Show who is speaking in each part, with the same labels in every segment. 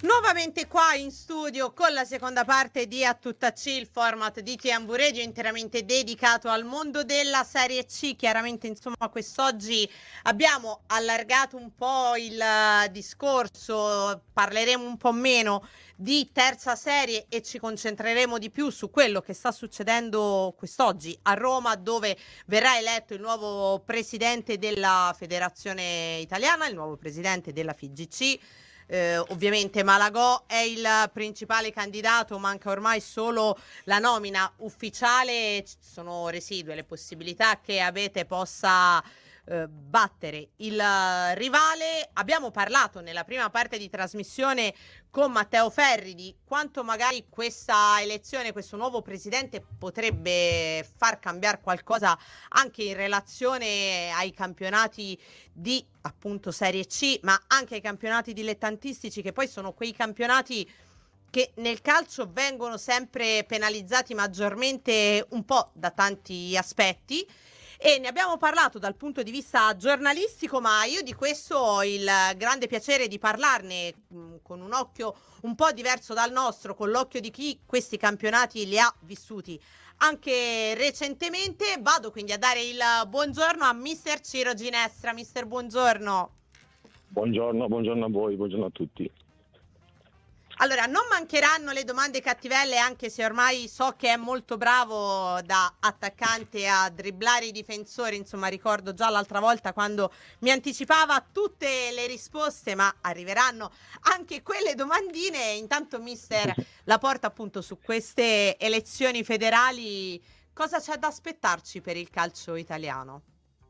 Speaker 1: Nuovamente qua in studio con la seconda parte di A Tutta C, il format di TMV Radio interamente dedicato al mondo della Serie C. Chiaramente, insomma, quest'oggi abbiamo allargato un po' il discorso, parleremo un po' meno di terza serie e ci concentreremo di più su quello che sta succedendo quest'oggi a Roma, dove verrà eletto il nuovo presidente della Federazione Italiana, il nuovo presidente della FIGC. Ovviamente Malagò è il principale candidato, manca ormai solo la nomina ufficiale, ci sono residue le possibilità che Abete possa battere il rivale. Abbiamo parlato nella prima parte di trasmissione con Matteo Ferri di quanto magari questa elezione, questo nuovo presidente potrebbe far cambiare qualcosa anche in relazione ai campionati di appunto Serie C, ma anche ai campionati dilettantistici, che poi sono quei campionati che nel calcio vengono sempre penalizzati maggiormente un po' da tanti aspetti. E ne abbiamo parlato dal punto di vista giornalistico, ma io di questo ho il grande piacere di parlarne con un occhio un po' diverso dal nostro, con l'occhio di chi questi campionati li ha vissuti anche recentemente. Vado quindi a dare il buongiorno a mister Ciro Ginestra. Mister, buongiorno.
Speaker 2: Buongiorno a voi, buongiorno a tutti.
Speaker 1: Allora, non mancheranno le domande cattivelle, anche se ormai so che è molto bravo da attaccante a dribblare i difensori. Insomma, ricordo già l'altra volta quando mi anticipava tutte le risposte, ma arriveranno anche quelle domandine. Intanto, mister, la porta appunto su queste elezioni federali. Cosa c'è da aspettarci per il calcio italiano?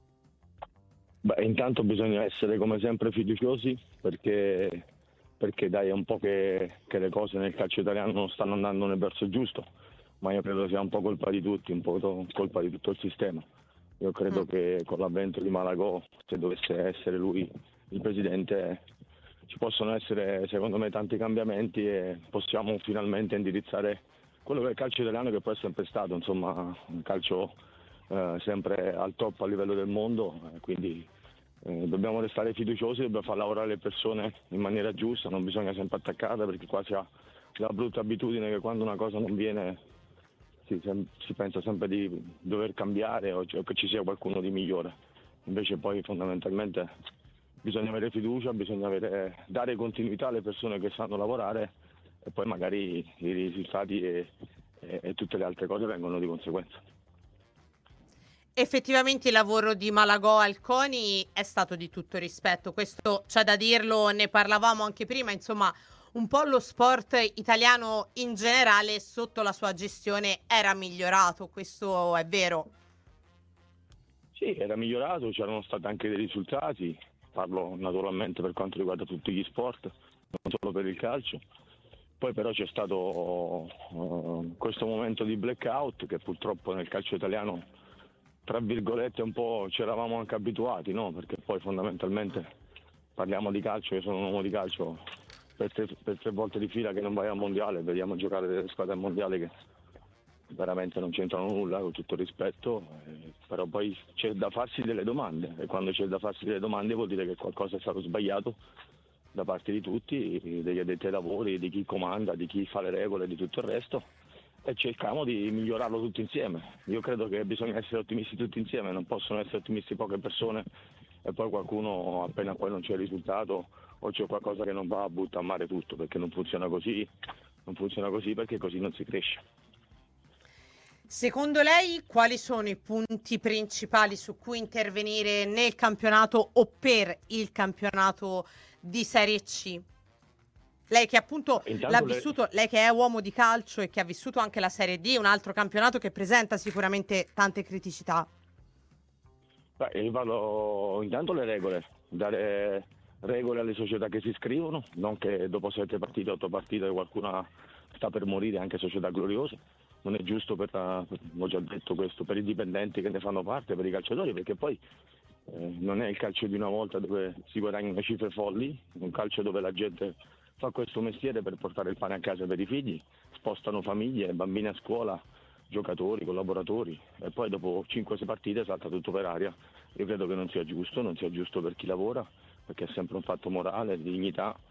Speaker 2: Beh, intanto bisogna essere come sempre fiduciosi perché dai, è un po' che le cose nel calcio italiano non stanno andando nel verso giusto, ma io credo sia un po' colpa di tutti, un po' colpa di tutto il sistema. Io credo che con l'avvento di Malagò, se dovesse essere lui il presidente, ci possono essere secondo me tanti cambiamenti e possiamo finalmente indirizzare quello che è il calcio italiano, che poi è sempre stato, insomma, un calcio sempre al top a livello del mondo, quindi dobbiamo restare fiduciosi, dobbiamo far lavorare le persone in maniera giusta, non bisogna sempre attaccare, perché qua si ha la brutta abitudine che quando una cosa non viene si pensa sempre di dover cambiare o che ci sia qualcuno di migliore. Invece poi fondamentalmente bisogna avere fiducia, bisogna dare continuità alle persone che sanno lavorare e poi magari i risultati e tutte le altre cose vengono di conseguenza.
Speaker 1: Effettivamente il lavoro di Malagò al CONI è stato di tutto rispetto, questo c'è da dirlo, ne parlavamo anche prima, insomma un po' lo sport italiano in generale sotto la sua gestione era migliorato, questo è vero.
Speaker 2: Sì, era migliorato, c'erano stati anche dei risultati, parlo naturalmente per quanto riguarda tutti gli sport, non solo per il calcio. Poi però c'è stato questo momento di blackout che purtroppo nel calcio italiano, tra virgolette, un po' ci eravamo anche abituati, no? Perché poi fondamentalmente parliamo di calcio, io sono un uomo di calcio, per tre volte di fila che non vai al mondiale, vediamo giocare delle squadre al mondiale che veramente non c'entrano nulla, con tutto il rispetto, però poi c'è da farsi delle domande e quando c'è da farsi delle domande vuol dire che qualcosa è stato sbagliato da parte di tutti, degli addetti ai lavori, di chi comanda, di chi fa le regole e di tutto il resto, e cerchiamo di migliorarlo tutti insieme. Io credo che bisogna essere ottimisti tutti insieme, non possono essere ottimisti poche persone e poi qualcuno appena poi non c'è il risultato o c'è qualcosa che non va, butta a mare tutto, perché non funziona così perché così non si cresce.
Speaker 1: Secondo lei quali sono i punti principali su cui intervenire nel campionato o per il campionato di Serie C? Lei che appunto l'ha vissuto, lei che è uomo di calcio e che ha vissuto anche la Serie D, un altro campionato che presenta sicuramente tante criticità.
Speaker 2: Io parlo intanto le regole, dare regole alle società che si iscrivono, non che dopo 7 partite, 8 partite qualcuna sta per morire, anche società gloriose. Non è giusto ho già detto questo, per i dipendenti che ne fanno parte, per i calciatori, perché poi non è il calcio di una volta dove si guadagnano cifre folli, un calcio dove la gente fa questo mestiere per portare il pane a casa per i figli, spostano famiglie, bambini a scuola, giocatori, collaboratori, e poi dopo 5-6 partite salta tutto per aria. Io credo che non sia giusto per chi lavora, perché è sempre un fatto morale, di dignità,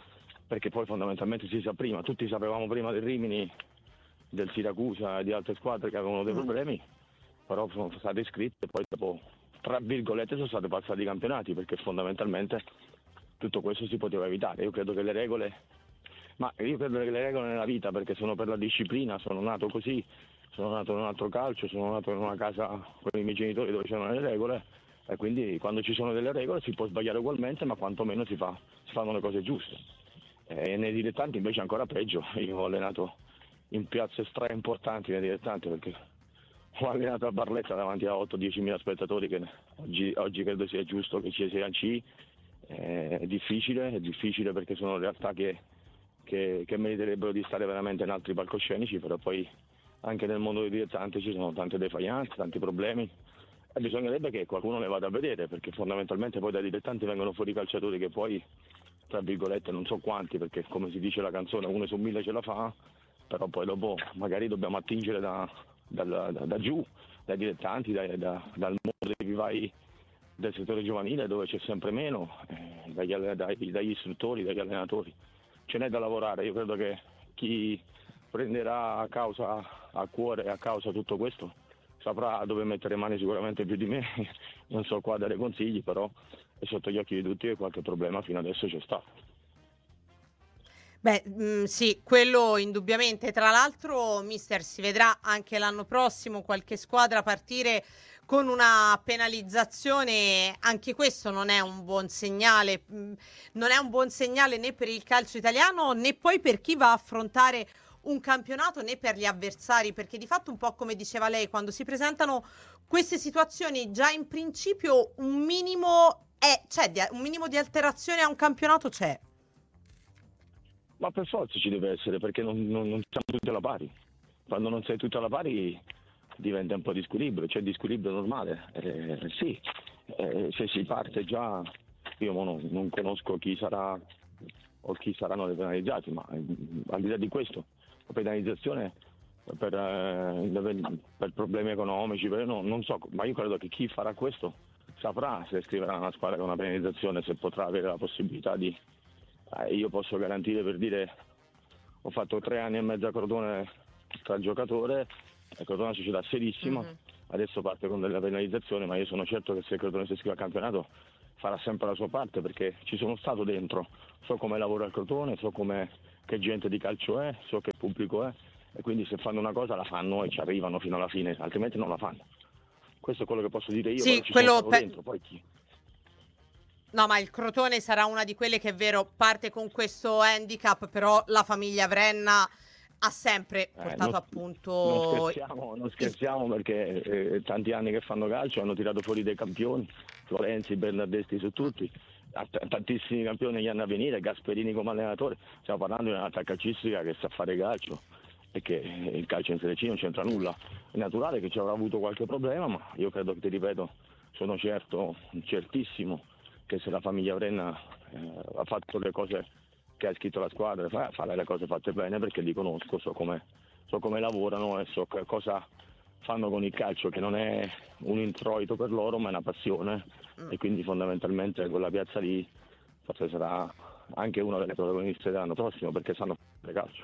Speaker 2: perché poi fondamentalmente si sa prima, tutti sapevamo prima del Rimini, del Siracusa e di altre squadre che avevano dei problemi, però sono state iscritte e poi dopo, tra virgolette, sono state passati i campionati, perché fondamentalmente tutto questo si poteva evitare. Io credo che le regole nella vita, perché sono per la disciplina, sono nato così, sono nato in un altro calcio, sono nato in una casa con i miei genitori dove c'erano le regole, e quindi quando ci sono delle regole si può sbagliare ugualmente, ma quantomeno si fanno le cose giuste. E nei dilettanti invece è ancora peggio. Io ho allenato in piazze stra importanti nei dilettanti, perché ho allenato a Barletta davanti a 8-10 mila spettatori, che oggi credo sia giusto che ci sia in C. È difficile perché sono realtà che meriterebbero di stare veramente in altri palcoscenici, però poi anche nel mondo dei dilettanti ci sono tante defianze, tanti problemi, e bisognerebbe che qualcuno le vada a vedere, perché fondamentalmente poi dai dilettanti vengono fuori calciatori che poi, tra virgolette, non so quanti, perché come si dice la canzone, 1 su 1000 ce la fa, però poi dopo magari dobbiamo attingere da giù, dai dilettanti, dal mondo dei vivai del settore giovanile, dove c'è sempre meno, dagli istruttori, dagli allenatori. Ce n'è da lavorare. Io credo che chi prenderà a cuore e a causa tutto questo saprà dove mettere mani sicuramente più di me. Non so qua dare consigli, però è sotto gli occhi di tutti che qualche problema fino adesso c'è stato.
Speaker 1: Beh, sì, quello indubbiamente. Tra l'altro, mister, si vedrà anche l'anno prossimo qualche squadra partire con una penalizzazione. Anche questo non è un buon segnale. Non è un buon segnale né per il calcio italiano né poi per chi va a affrontare un campionato, né per gli avversari, perché di fatto, un po' come diceva lei, quando si presentano queste situazioni, già in principio un minimo un minimo di alterazione a un campionato c'è.
Speaker 2: Ma per forza ci deve essere, perché non siamo tutti alla pari. Quando non sei tutti alla pari diventa un po' di squilibrio, c'è di squilibrio normale. Sì, se si parte già, io non conosco chi sarà o chi saranno le penalizzati, ma al di là di questo, la penalizzazione per problemi economici, non so, ma io credo che chi farà questo saprà se scriverà una squadra con una penalizzazione, se potrà avere la possibilità di... io posso garantire, per dire, ho fatto 3 anni e mezzo a Crotone tra giocatore, Crotone è una società serissima, adesso parte con delle penalizzazioni, ma io sono certo che se Crotone si iscrive al campionato farà sempre la sua parte, perché ci sono stato dentro, so come lavora il Crotone, so che gente di calcio è, so che pubblico è, e quindi se fanno una cosa la fanno e ci arrivano fino alla fine, altrimenti non la fanno. Questo è quello che posso dire io,
Speaker 1: Sì,
Speaker 2: però ci sono stato dentro, poi chi...
Speaker 1: No, ma il Crotone sarà una di quelle che, è vero, parte con questo handicap, però la famiglia Vrenna ha sempre portato appunto...
Speaker 2: Non scherziamo perché tanti anni che fanno calcio, hanno tirato fuori dei campioni, Florenzi, Bernardeschi su tutti, tantissimi campioni gli anni a venire, Gasperini come allenatore. Stiamo parlando di una realtà calcistica che sa fare calcio e che il calcio in Serie C non c'entra nulla. È naturale che ci avrà avuto qualche problema, ma io credo che, ti ripeto, sono certissimo che se la famiglia Vrenna ha fatto le cose che ha scritto la squadra, fa le cose fatte bene, perché li conosco, so come lavorano e so cosa fanno con il calcio, che non è un introito per loro ma è una passione, e quindi fondamentalmente quella piazza lì forse sarà anche una delle protagoniste dell'anno prossimo, perché sanno fare calcio.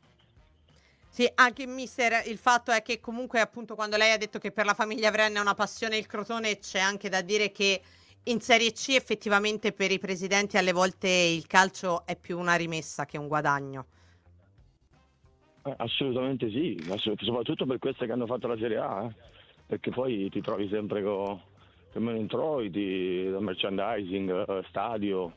Speaker 1: Sì, anche mister, il fatto è che comunque, appunto, quando lei ha detto che per la famiglia Vrenna è una passione il Crotone, c'è anche da dire che in Serie C effettivamente per i presidenti alle volte il calcio è più una rimessa che un guadagno.
Speaker 2: Assolutamente sì, soprattutto per queste che hanno fatto la Serie A, perché poi ti trovi sempre con meno introiti, merchandising, stadio,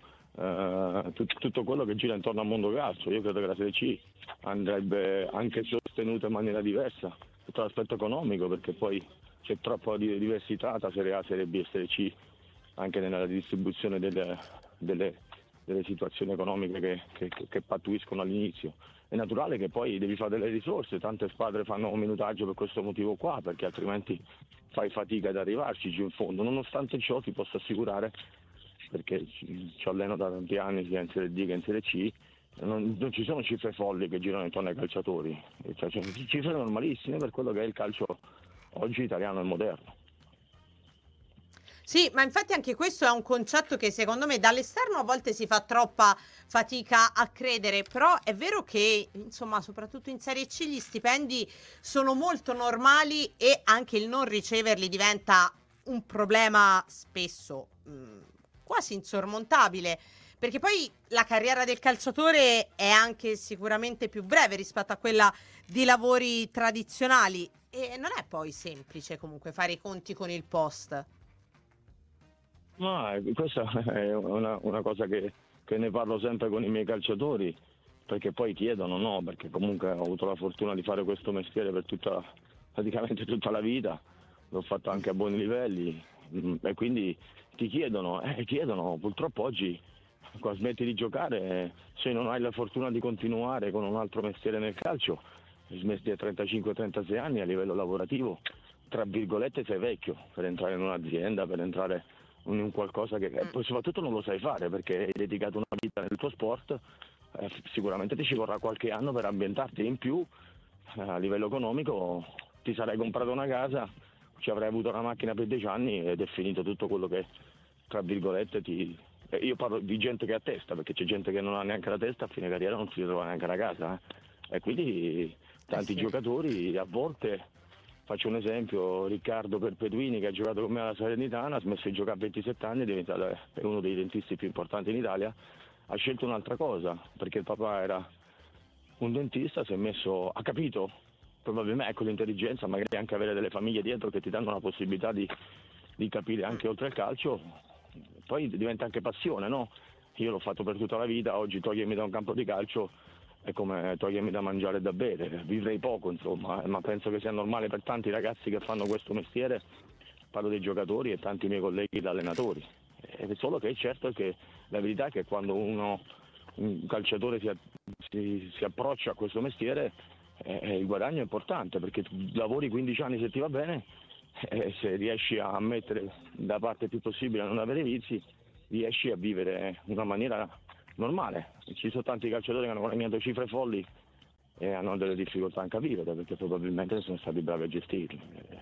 Speaker 2: tutto quello che gira intorno al mondo calcio. Io credo che la Serie C andrebbe anche sostenuta in maniera diversa, tutto l'aspetto economico, perché poi c'è troppa diversità tra Serie A, Serie B e Serie C, anche nella distribuzione delle situazioni economiche che pattuiscono all'inizio. È naturale che poi devi fare delle risorse, tante squadre fanno un minutaggio per questo motivo qua, perché altrimenti fai fatica ad arrivarci giù in fondo. Nonostante ciò ti posso assicurare, perché ci alleno da tanti anni sia in Serie D che in Serie C, non ci sono cifre folli che girano intorno ai calciatori, cioè, sono cifre normalissime per quello che è il calcio oggi italiano e moderno.
Speaker 1: Sì, ma infatti anche questo è un concetto che secondo me dall'esterno a volte si fa troppa fatica a credere, però è vero che, insomma, soprattutto in Serie C gli stipendi sono molto normali e anche il non riceverli diventa un problema spesso quasi insormontabile, perché poi la carriera del calciatore è anche sicuramente più breve rispetto a quella di lavori tradizionali e non è poi semplice comunque fare i conti con il post.
Speaker 2: Ma questa è una cosa che ne parlo sempre con i miei calciatori, perché poi chiedono, no, perché comunque ho avuto la fortuna di fare questo mestiere per praticamente tutta la vita, l'ho fatto anche a buoni livelli, e quindi chiedono, purtroppo oggi qua smetti di giocare, se non hai la fortuna di continuare con un altro mestiere nel calcio, smetti a 35-36 anni a livello lavorativo, tra virgolette sei vecchio per entrare in un'azienda, per entrare in un qualcosa che poi soprattutto non lo sai fare perché hai dedicato una vita nel tuo sport, sicuramente ti ci vorrà qualche anno per ambientarti in più, a livello economico ti sarai comprato una casa, ci avrai avuto una macchina per 10 anni ed è finito tutto quello che tra virgolette io parlo di gente che ha testa, perché c'è gente che non ha neanche la testa, a fine carriera non si trova neanche una casa, e quindi tanti
Speaker 1: Sì.
Speaker 2: giocatori a volte. Faccio un esempio, Riccardo Perpetuini che ha giocato con me alla Salernitana, ha smesso di giocare a 27 anni, è uno dei dentisti più importanti in Italia, ha scelto un'altra cosa, perché il papà era un dentista, ha capito, probabilmente ecco l'intelligenza, magari anche avere delle famiglie dietro che ti danno la possibilità di capire anche oltre il calcio, poi diventa anche passione, no? Io l'ho fatto per tutta la vita, oggi togliermi da un campo di calcio è come togliermi da mangiare e da bere, vivrei poco insomma, ma penso che sia normale per tanti ragazzi che fanno questo mestiere, parlo dei giocatori e tanti miei colleghi da allenatori, solo che certo è che la verità è che quando un calciatore si approccia a questo mestiere il guadagno è importante perché tu lavori 15 anni se ti va bene e se riesci a mettere da parte il più possibile a non avere vizi riesci a vivere in una maniera normale. Ci sono tanti calciatori che hanno guadagnato cifre folli e hanno delle difficoltà anche a vivere perché probabilmente non sono stati bravi a gestirli.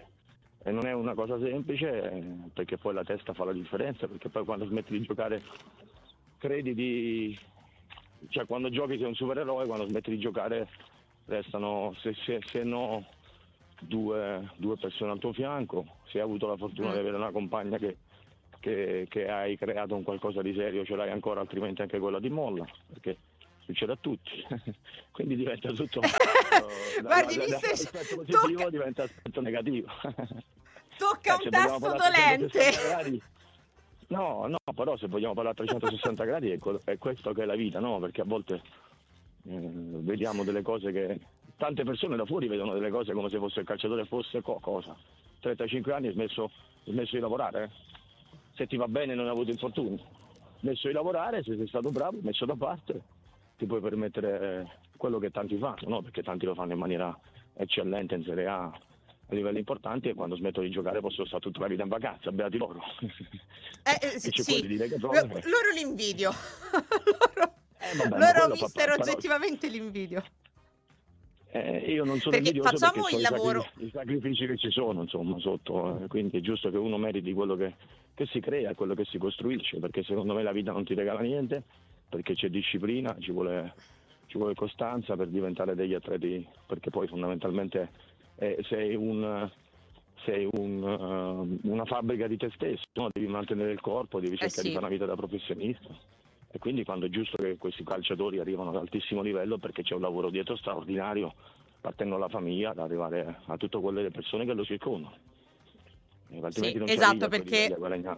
Speaker 2: E non è una cosa semplice perché poi la testa fa la differenza, perché poi quando smetti di giocare cioè quando giochi sei un supereroe, quando smetti di giocare restano se no due persone al tuo fianco, se hai avuto la fortuna di avere una compagna che hai creato un qualcosa di serio, ce l'hai ancora, altrimenti anche quella ti molla, perché succede a tutti. Quindi diventa tutto
Speaker 1: Guardi,
Speaker 2: l'aspetto positivo diventa aspetto negativo.
Speaker 1: Tocca un tasto dolente.
Speaker 2: No, però se vogliamo parlare a 360 gradi è questo che è la vita, no? Perché a volte vediamo delle cose che tante persone da fuori vedono delle cose come se fosse il calciatore fosse cosa. 35 anni hai smesso di lavorare? Se ti va bene non hai avuto infortuni, smesso di lavorare, se sei stato bravo, messo da parte, ti puoi permettere quello che tanti fanno, no? Perché tanti lo fanno in maniera eccellente in Serie A a livelli importanti e quando smetto di giocare posso stare tutta la vita in vacanza, beati loro.
Speaker 1: Sì.
Speaker 2: Dire che
Speaker 1: loro li invidio. Loro mister oggettivamente li invidio.
Speaker 2: Io non sono
Speaker 1: perché
Speaker 2: invidioso
Speaker 1: facciamo
Speaker 2: perché
Speaker 1: il lavoro
Speaker 2: i sacrifici che ci sono insomma sotto, quindi è giusto che uno meriti quello che si crea, quello che si costruisce, perché secondo me la vita non ti regala niente, perché c'è disciplina, ci vuole costanza per diventare degli atleti, perché poi fondamentalmente sei una fabbrica di te stesso, no? Devi mantenere il corpo, devi cercare di fare una vita da professionista. E quindi quando è giusto che questi calciatori arrivano ad altissimo livello perché c'è un lavoro dietro straordinario, partendo dalla famiglia, ad arrivare a tutte quelle persone che lo circondano. Altrimenti non
Speaker 1: esatto,
Speaker 2: perché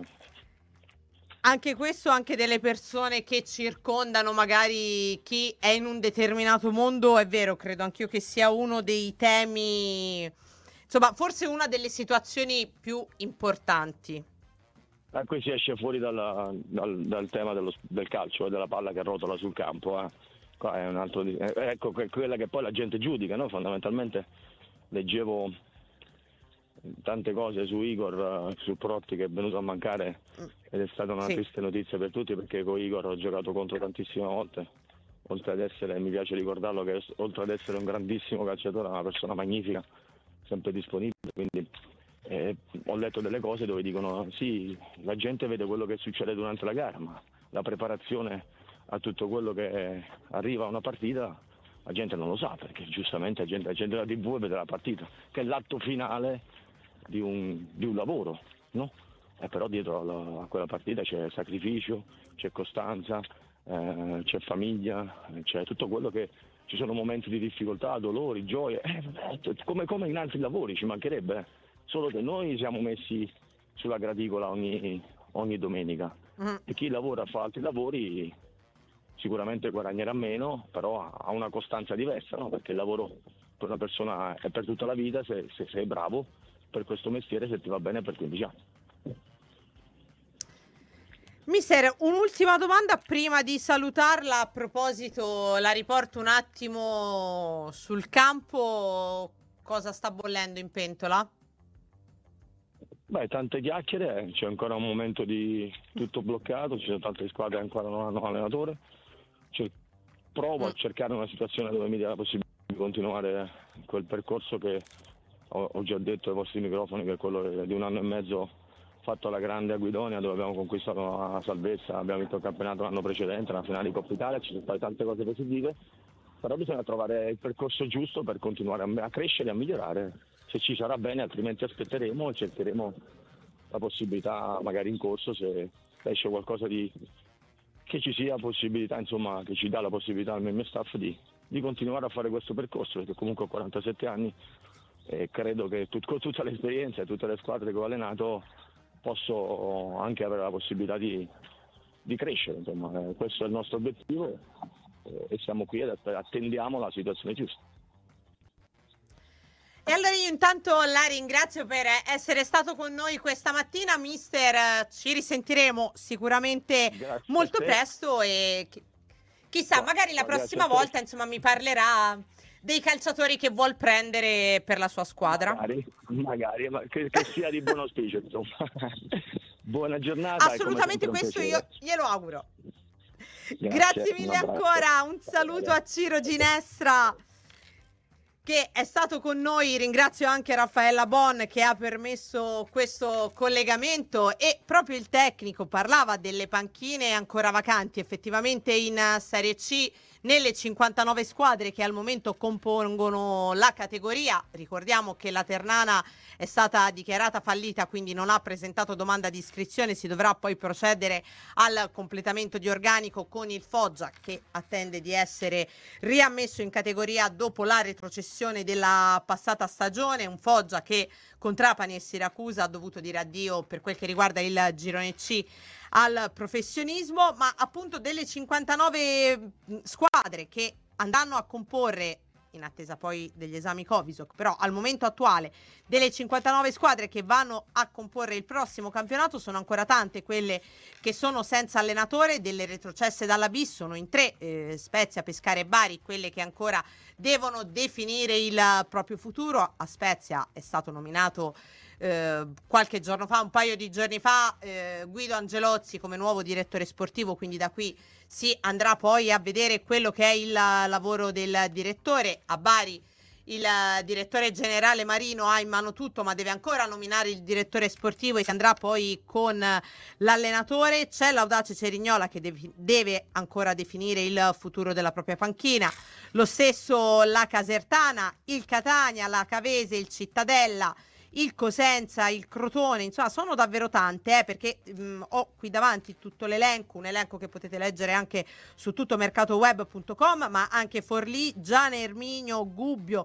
Speaker 1: anche questo, anche delle persone che circondano magari chi è in un determinato mondo, è vero, credo anch'io che sia uno dei temi, insomma, forse una delle situazioni più importanti.
Speaker 2: Qui si esce fuori dal tema del calcio e della palla che rotola sul campo. Qua è un altro ecco quella che poi la gente giudica, no? Fondamentalmente leggevo tante cose su Igor, su Protti che è venuto a mancare ed è stata una triste notizia per tutti perché con Igor ho giocato contro tantissime volte, oltre ad essere, mi piace ricordarlo, che oltre ad essere un grandissimo calciatore è una persona magnifica, sempre disponibile, quindi Ho letto delle cose dove dicono sì, la gente vede quello che succede durante la gara, ma la preparazione a tutto quello che arriva a una partita la gente non lo sa, perché giustamente la gente della TV vede la partita, che è l'atto finale di un lavoro, no? Però dietro a quella partita c'è sacrificio, c'è costanza, c'è famiglia, c'è tutto quello che... Ci sono momenti di difficoltà, dolori, gioie, come in altri lavori, ci mancherebbe, solo che noi siamo messi sulla graticola ogni domenica. E chi lavora fa altri lavori sicuramente guadagnerà meno, però ha una costanza diversa, no? Perché il lavoro per una persona è per tutta la vita, se sei bravo per questo mestiere, se ti va bene per 15 anni.
Speaker 1: Mister, un'ultima domanda prima di salutarla. A proposito, la riporto un attimo sul campo. Cosa sta bollendo in pentola?
Speaker 2: Beh, tante chiacchiere, c'è ancora un momento di tutto bloccato, ci sono tante squadre che ancora non hanno allenatore. Provo a cercare una situazione dove mi dia la possibilità di continuare quel percorso che ho già detto ai vostri microfoni, che è quello di 1 anno e mezzo fatto alla grande a Guidonia, dove abbiamo conquistato la salvezza, abbiamo vinto il campionato l'anno precedente, la finale di Coppa Italia, ci sono state tante cose positive, però bisogna trovare il percorso giusto per continuare a crescere e a migliorare. Se ci sarà bene, altrimenti aspetteremo e cercheremo la possibilità magari in corso, se esce qualcosa che ci sia possibilità, insomma, che ci dà la possibilità al mio staff di continuare a fare questo percorso, perché comunque ho 47 anni e credo che con tutta l'esperienza e tutte le squadre che ho allenato posso anche avere la possibilità di crescere, insomma, questo è il nostro obiettivo e siamo qui ed attendiamo la situazione giusta.
Speaker 1: E allora io intanto la ringrazio per essere stato con noi questa mattina, mister. Ci risentiremo sicuramente molto presto e chissà, magari la prossima volta, insomma, mi parlerà dei calciatori che vuol prendere per la sua squadra.
Speaker 2: Magari ma che sia di buon auspicio, insomma. Buona giornata.
Speaker 1: Assolutamente, questo io glielo auguro. Grazie mille ancora, un saluto a Ciro Ginestra che è stato con noi. Ringrazio anche Raffaella Bon che ha permesso questo collegamento, e proprio il tecnico parlava delle panchine ancora vacanti effettivamente in Serie C nelle 59 squadre che al momento compongono la categoria. Ricordiamo che la Ternana è stata dichiarata fallita, quindi non ha presentato domanda di iscrizione, si dovrà poi procedere al completamento di organico con il Foggia, che attende di essere riammesso in categoria dopo la retrocessione della passata stagione. Un Foggia che con Trapani e Siracusa ha dovuto dire addio per quel che riguarda il girone C al professionismo, ma appunto delle 59 squadre che andranno a comporre, in attesa poi degli esami Covisoc, però al momento attuale delle 59 squadre che vanno a comporre il prossimo campionato sono ancora tante quelle che sono senza allenatore. Delle retrocesse dall'abisso sono in 3, Spezia, Pescara e Bari, quelle che ancora devono definire il proprio futuro. A Spezia è stato nominato qualche giorno fa, un paio di giorni fa, Guido Angelozzi come nuovo direttore sportivo, quindi da qui si andrà poi a vedere quello che è il lavoro del direttore. A Bari il direttore generale Marino ha in mano tutto, ma deve ancora nominare il direttore sportivo e si andrà poi con l'allenatore. C'è l'Audace Cerignola che deve ancora definire il futuro della propria panchina, lo stesso la Casertana, il Catania, la Cavese, il Cittadella, il Cosenza, il Crotone. Insomma, sono davvero tante, perché ho qui davanti tutto l'elenco, un elenco che potete leggere anche su tuttomercatoweb.com, ma anche Forlì, Giane Erminio, Gubbio,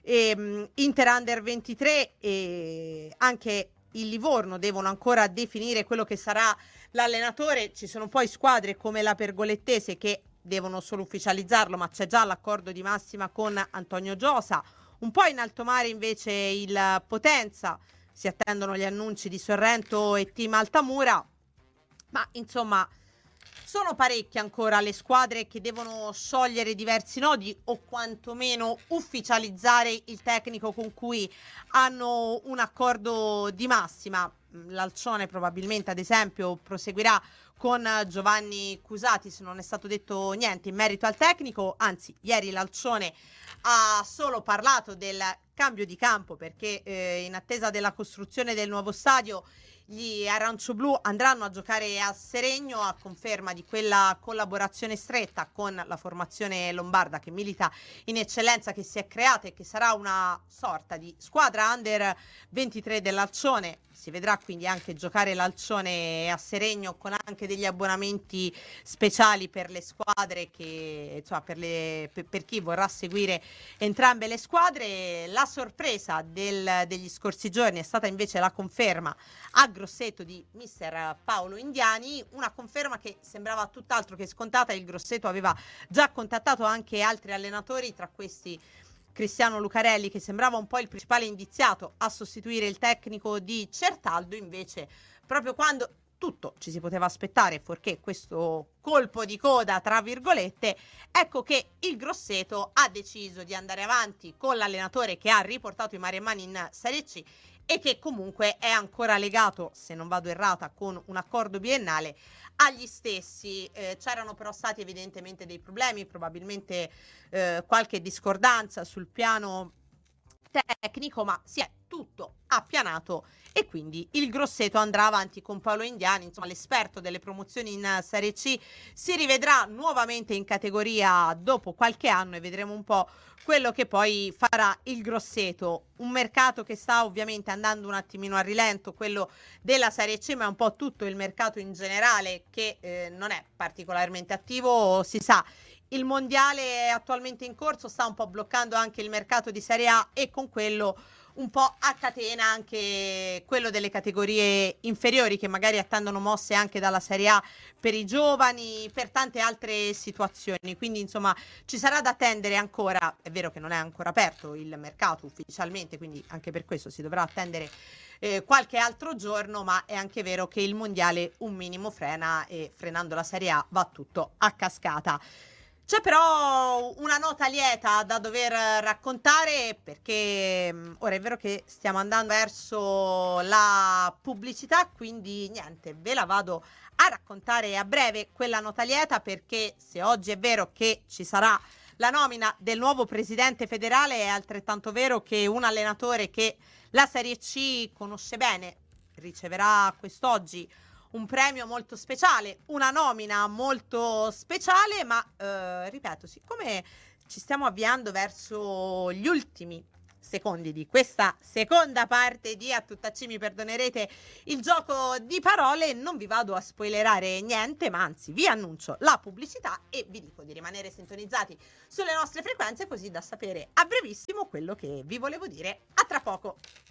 Speaker 1: Inter Under 23 e anche il Livorno devono ancora definire quello che sarà l'allenatore. Ci sono poi squadre come la Pergolettese che devono solo ufficializzarlo, ma c'è già l'accordo di massima con Antonio Giosa. Un po' in alto mare invece il Potenza, si attendono gli annunci di Sorrento e Team Altamura, ma insomma sono parecchie ancora le squadre che devono sciogliere diversi nodi o quantomeno ufficializzare il tecnico con cui hanno un accordo di massima. l'Alcione probabilmente, ad esempio, proseguirà con Giovanni Cusati, se non è stato detto niente in merito al tecnico. Anzi, ieri l'Alcione ha solo parlato del cambio di campo, perché in attesa della costruzione del nuovo stadio gli arancioblu andranno a giocare a Seregno, a conferma di quella collaborazione stretta con la formazione lombarda che milita in eccellenza, che si è creata e che sarà una sorta di squadra under 23 dell'Alcione. Si vedrà quindi anche giocare l'Alcione a Seregno, con anche degli abbonamenti speciali per le squadre, che insomma per chi vorrà seguire entrambe le squadre. La sorpresa degli scorsi giorni è stata invece la conferma a Grosseto di mister Paolo Indiani, una conferma che sembrava tutt'altro che scontata. Il Grosseto aveva già contattato anche altri allenatori, tra questi Cristiano Lucarelli, che sembrava un po' il principale indiziato a sostituire il tecnico di Certaldo. Invece, proprio quando tutto ci si poteva aspettare, fuorché questo colpo di coda, tra virgolette, ecco che il Grosseto ha deciso di andare avanti con l'allenatore che ha riportato i Maremmani in Serie C e che comunque è ancora legato, se non vado errata, con un accordo biennale agli stessi. C'erano però stati evidentemente dei problemi, probabilmente qualche discordanza sul piano tecnico, ma si è tutto appianato e quindi il Grosseto andrà avanti con Paolo Indiani. Insomma, l'esperto delle promozioni in Serie C si rivedrà nuovamente in categoria dopo qualche anno e vedremo un po' quello che poi farà il Grosseto. Un mercato che sta ovviamente andando un attimino a rilento, quello della Serie C, ma è un po' tutto il mercato in generale che non è particolarmente attivo. Si sa, il mondiale attualmente in corso sta un po' bloccando anche il mercato di Serie A, e con quello un po' a catena anche quello delle categorie inferiori, che magari attendono mosse anche dalla Serie A per i giovani, per tante altre situazioni. Quindi insomma ci sarà da attendere ancora. È vero che non è ancora aperto il mercato ufficialmente, quindi anche per questo si dovrà attendere qualche altro giorno, ma è anche vero che il mondiale un minimo frena, e frenando la Serie A va tutto a cascata. C'è però una nota lieta da dover raccontare, perché ora è vero che stiamo andando verso la pubblicità, quindi niente, ve la vado a raccontare a breve quella nota lieta, perché se oggi è vero che ci sarà la nomina del nuovo presidente federale, è altrettanto vero che un allenatore che la Serie C conosce bene riceverà quest'oggi un premio molto speciale, una nomina molto speciale, ma ripeto, siccome ci stiamo avviando verso gli ultimi secondi di questa seconda parte di A Tutta C, mi perdonerete il gioco di parole, non vi vado a spoilerare niente, ma anzi vi annuncio la pubblicità e vi dico di rimanere sintonizzati sulle nostre frequenze, così da sapere a brevissimo quello che vi volevo dire. A tra poco.